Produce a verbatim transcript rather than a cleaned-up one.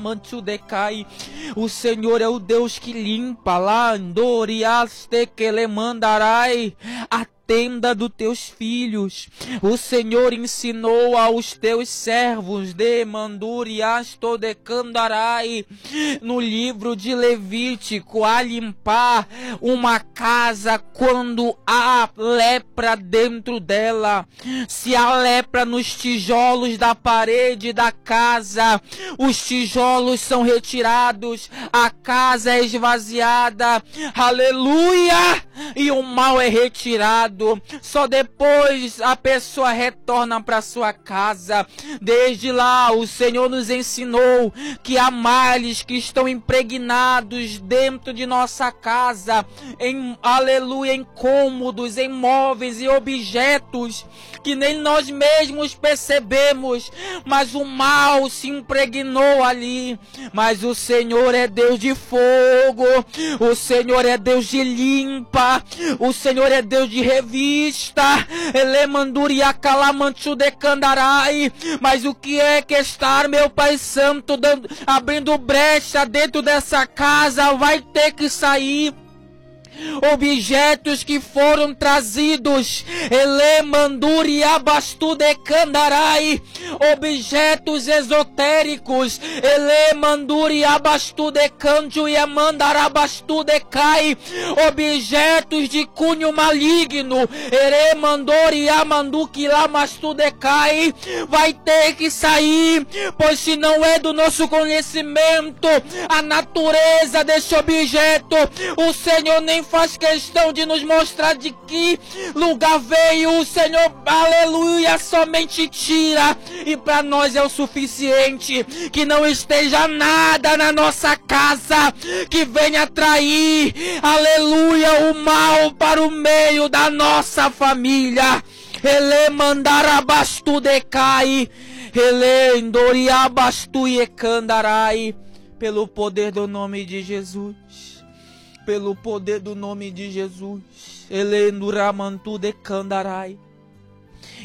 calamantu decai. O Senhor é o Deus que limpa lá, andoriaste que le mandarai a tenda dos teus filhos. O Senhor ensinou aos teus servos de manduriasto de candarai no livro de Levítico a limpar uma casa quando há lepra dentro dela. Se há lepra nos tijolos da parede da casa, os tijolos são retirados, a casa é esvaziada, aleluia, e o mal é retirado. Só depois a pessoa retorna para sua casa. Desde lá o Senhor nos ensinou que há males que estão impregnados dentro de nossa casa, em, aleluia, em cômodos, em móveis e objetos que nem nós mesmos percebemos, mas o mal se impregnou ali. Mas o Senhor é Deus de fogo, o Senhor é Deus de limpa, o Senhor é Deus de revista, ele manduria calamantu de candarai. Mas o que é que estar, meu Pai Santo, dando, abrindo brecha dentro dessa casa? Vai ter que sair objetos que foram trazidos, elemanduri abastu de candarai, objetos esotéricos, elemanduri abastu de canjo e amandarabastu de cai, objetos de cunho maligno, eremandori amanduki lamastu de cai, vai ter que sair, pois se não é do nosso conhecimento a natureza desse objeto, o Senhor nem faz questão de nos mostrar de que lugar veio. O Senhor, aleluia, somente tira, e para nós é o suficiente. Que não esteja nada na nossa casa que venha atrair, aleluia, o mal para o meio da nossa família. Ele mandarabastu decai, ele endoriabastu e candarai, pelo poder do nome de Jesus. Pelo poder do nome de Jesus, ele enduramantu de candarai.